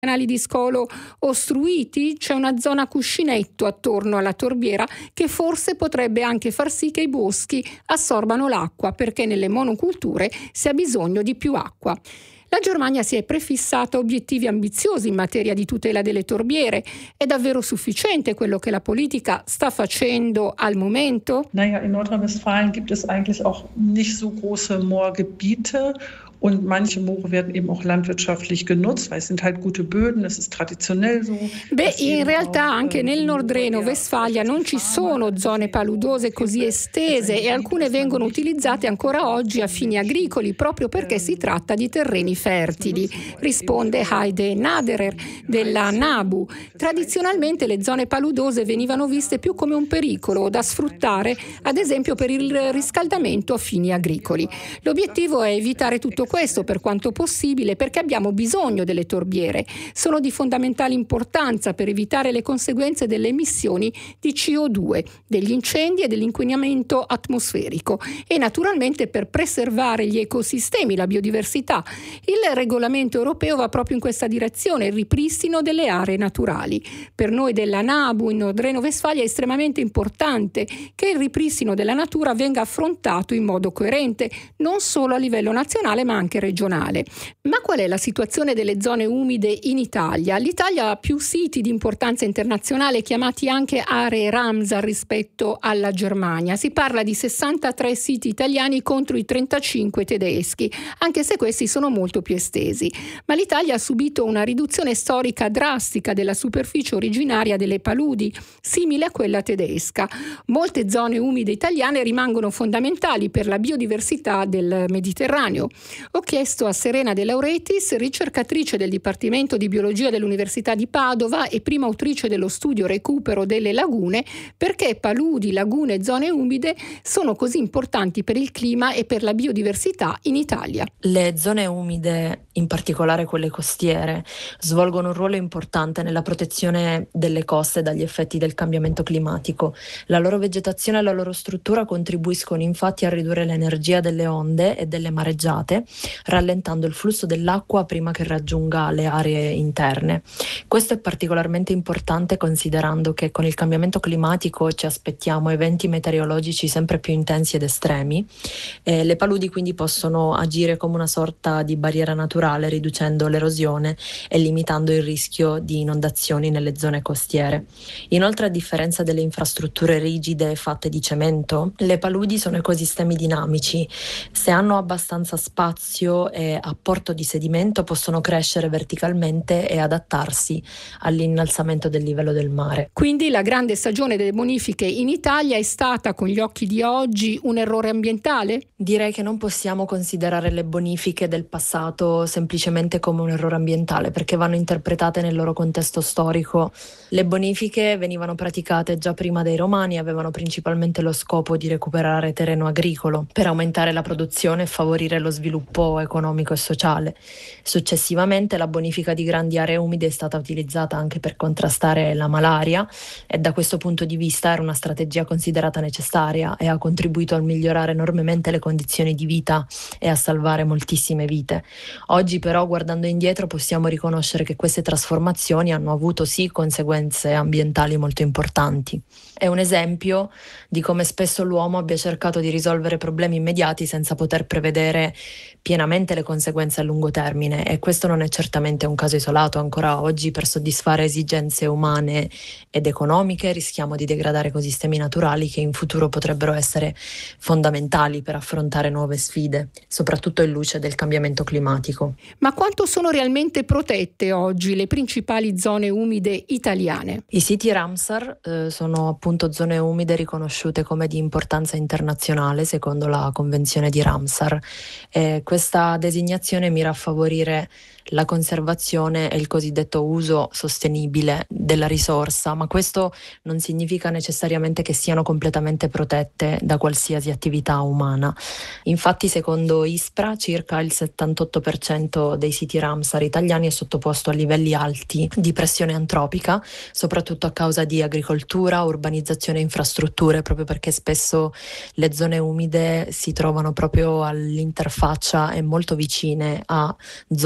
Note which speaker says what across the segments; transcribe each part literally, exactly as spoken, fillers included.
Speaker 1: canali di scolo ostruiti, c'è una zona cuscinetto attorno alla torbiera che forse potrebbe anche far sì che i boschi assorbano l'acqua, perché nelle monoculture si ha bisogno di più acqua. La Germania si è prefissata obiettivi ambiziosi in materia di tutela delle torbiere. È davvero sufficiente quello che la politica sta facendo al momento?
Speaker 2: Naja, in Nordrhein-Westfalen gibt es eigentlich auch nicht so große Moorgebiete. Und manche Moore werden eben auch landwirtschaftlich genutzt, weil es sind halt gute Böden, es ist traditionell so.
Speaker 1: Beh, in realtà anche nel Nord-Reno-Westfalia non ci sono zone paludose così estese e alcune vengono utilizzate ancora oggi a fini agricoli proprio perché si tratta di terreni fertili, risponde Heide Naderer della NABU. Tradizionalmente le zone paludose venivano viste più come un pericolo da sfruttare, ad esempio per il riscaldamento a fini agricoli. L'obiettivo è evitare tutto questo per quanto possibile, perché abbiamo bisogno delle torbiere. Sono di fondamentale importanza per evitare le conseguenze delle emissioni di C O due, degli incendi e dell'inquinamento atmosferico e naturalmente per preservare gli ecosistemi, la biodiversità. Il regolamento europeo va proprio in questa direzione, il ripristino delle aree naturali. Per noi della NABU in Nord-Reno-Westfalia è estremamente importante che il ripristino della natura venga affrontato in modo coerente, non solo a livello nazionale ma anche regionale. Ma qual è la situazione delle zone umide in Italia? L'Italia ha più siti di importanza internazionale chiamati anche aree Ramsar rispetto alla Germania. Si parla di sessantatré siti italiani contro i trentacinque tedeschi, anche se questi sono molto più estesi. Ma l'Italia ha subito una riduzione storica drastica della superficie originaria delle paludi, simile a quella tedesca. Molte zone umide italiane rimangono fondamentali per la biodiversità del Mediterraneo. Ho chiesto a Serena De Lauretiis, ricercatrice del Dipartimento di Biologia dell'Università di Padova e prima autrice dello studio Recupero delle lagune, perché paludi, lagune e zone umide sono così importanti per il clima e per la biodiversità in Italia.
Speaker 3: Le zone umide, in particolare quelle costiere, svolgono un ruolo importante nella protezione delle coste dagli effetti del cambiamento climatico. La loro vegetazione e la loro struttura contribuiscono infatti a ridurre l'energia delle onde e delle mareggiate, rallentando il flusso dell'acqua prima che raggiunga le aree interne. Questo è particolarmente importante considerando che con il cambiamento climatico ci aspettiamo eventi meteorologici sempre più intensi ed estremi. Eh, le paludi quindi possono agire come una sorta di barriera naturale, riducendo l'erosione e limitando il rischio di inondazioni nelle zone costiere. Inoltre, a differenza delle infrastrutture rigide fatte di cemento, le paludi sono ecosistemi dinamici. Se hanno abbastanza spazio e apporto di sedimento possono crescere verticalmente e adattarsi all'innalzamento del livello del mare.
Speaker 1: Quindi la grande stagione delle bonifiche in Italia è stata, con gli occhi di oggi, un errore ambientale?
Speaker 3: Direi che non possiamo considerare le bonifiche del passato semplicemente come un errore ambientale, perché vanno interpretate nel loro contesto storico. Le bonifiche venivano praticate già prima dei Romani e avevano principalmente lo scopo di recuperare terreno agricolo per aumentare la produzione e favorire lo sviluppo economico e sociale. Successivamente la bonifica di grandi aree umide è stata utilizzata anche per contrastare la malaria e da questo punto di vista era una strategia considerata necessaria e ha contribuito a migliorare enormemente le condizioni di vita e a salvare moltissime vite. Oggi però, guardando indietro, possiamo riconoscere che queste trasformazioni hanno avuto sì conseguenze ambientali molto importanti. È un esempio di come spesso l'uomo abbia cercato di risolvere problemi immediati senza poter prevedere pienamente le conseguenze a lungo termine, e questo non è certamente un caso isolato. Ancora oggi, per soddisfare esigenze umane ed economiche, rischiamo di degradare ecosistemi naturali che in futuro potrebbero essere fondamentali per affrontare nuove sfide, soprattutto in luce del cambiamento climatico.
Speaker 1: Ma quanto sono realmente protette oggi le principali zone umide italiane?
Speaker 3: I siti Ramsar eh, sono appunto zone umide riconosciute come di importanza internazionale secondo la Convenzione di Ramsar. Eh, questa designazione mira a favorire la conservazione e il cosiddetto uso sostenibile della risorsa, ma questo non significa necessariamente che siano completamente protette da qualsiasi attività umana. Infatti, secondo ISPRA, circa il settantotto per cento dei siti Ramsar italiani è sottoposto a livelli alti di pressione antropica, soprattutto a causa di agricoltura, urbanizzazione e infrastrutture, proprio perché spesso le zone umide si trovano proprio all'interfaccia e molto vicine a zone urbane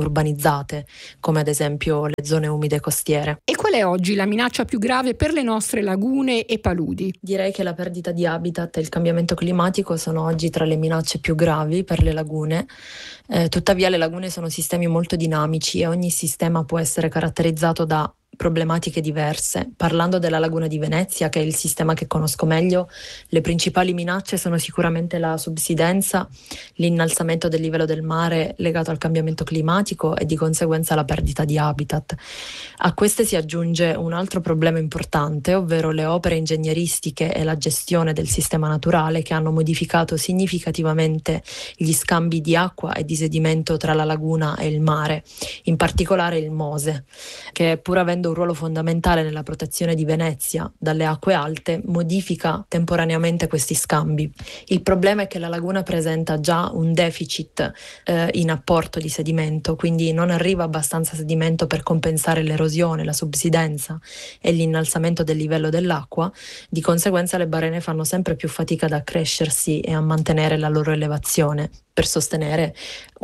Speaker 3: urbanizzate, come ad esempio le zone umide costiere.
Speaker 1: E qual è oggi la minaccia più grave per le nostre lagune e paludi?
Speaker 3: Direi che la perdita di habitat e il cambiamento climatico sono oggi tra le minacce più gravi per le lagune. Eh, tuttavia le lagune sono sistemi molto dinamici e ogni sistema può essere caratterizzato da problematiche diverse. Parlando della laguna di Venezia, che è il sistema che conosco meglio, le principali minacce sono sicuramente la subsidenza, l'innalzamento del livello del mare legato al cambiamento climatico e di conseguenza la perdita di habitat. A queste si aggiunge un altro problema importante, ovvero le opere ingegneristiche e la gestione del sistema naturale che hanno modificato significativamente gli scambi di acqua e di sedimento tra la laguna e il mare, in particolare il Mose, che pur avendo un ruolo fondamentale nella protezione di Venezia dalle acque alte, modifica temporaneamente questi scambi. Il problema è che la laguna presenta già un deficit eh, in apporto di sedimento, quindi non arriva abbastanza sedimento per compensare l'erosione, la subsidenza e l'innalzamento del livello dell'acqua. Di conseguenza le barene fanno sempre più fatica ad accrescersi e a mantenere la loro elevazione per sostenere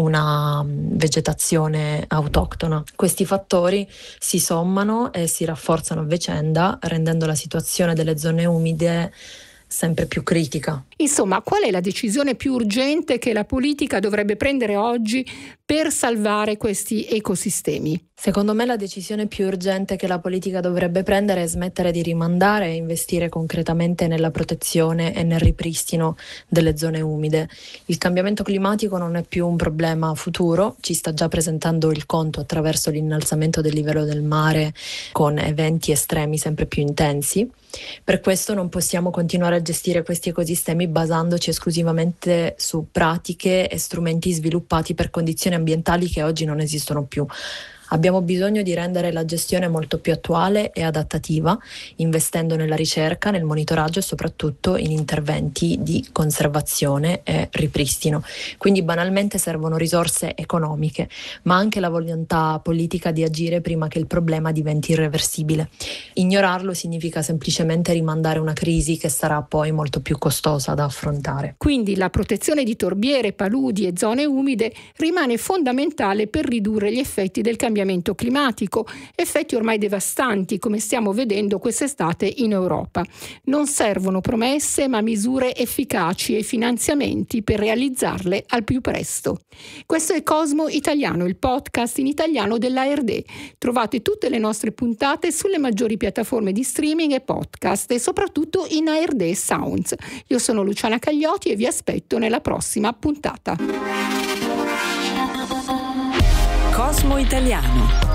Speaker 3: una vegetazione autoctona. Questi fattori si sommano e si rafforzano a vicenda, rendendo la situazione delle zone umide sempre più critica.
Speaker 1: Insomma, qual è la decisione più urgente che la politica dovrebbe prendere oggi per salvare questi ecosistemi?
Speaker 3: Secondo me la decisione più urgente che la politica dovrebbe prendere è smettere di rimandare e investire concretamente nella protezione e nel ripristino delle zone umide. Il cambiamento climatico non è più un problema futuro, ci sta già presentando il conto attraverso l'innalzamento del livello del mare con eventi estremi sempre più intensi. Per questo non possiamo continuare a gestire questi ecosistemi basandoci esclusivamente su pratiche e strumenti sviluppati per condizioni ambientali che oggi non esistono più. Abbiamo bisogno di rendere la gestione molto più attuale e adattativa, investendo nella ricerca, nel monitoraggio e soprattutto in interventi di conservazione e ripristino. Quindi banalmente servono risorse economiche, ma anche la volontà politica di agire prima che il problema diventi irreversibile. Ignorarlo significa semplicemente rimandare una crisi che sarà poi molto più costosa da affrontare.
Speaker 1: Quindi la protezione di torbiere, paludi e zone umide rimane fondamentale per ridurre gli effetti del cambiamento climatico, effetti ormai devastanti come stiamo vedendo quest'estate in Europa. Non servono promesse ma misure efficaci e finanziamenti per realizzarle al più presto. Questo è Cosmo Italiano, il podcast in italiano dell'A R D. Trovate tutte le nostre puntate sulle maggiori piattaforme di streaming e podcast e soprattutto in A R D Sounds. Io sono Luciana Cagliotti e vi aspetto nella prossima puntata.
Speaker 4: Cosmo Italiano.